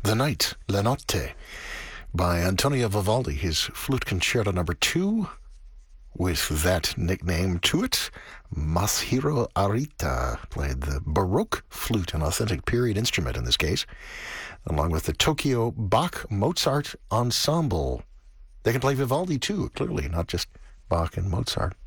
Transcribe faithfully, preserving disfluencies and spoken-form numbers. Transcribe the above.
The Night, La Notte, by Antonio Vivaldi, his Flute Concerto number two, with that nickname to it. Masahiro Arita played the Baroque flute, an authentic period instrument in this case, along with the Tokyo Bach Mozart Ensemble. They can play Vivaldi too, clearly, not just Bach and Mozart.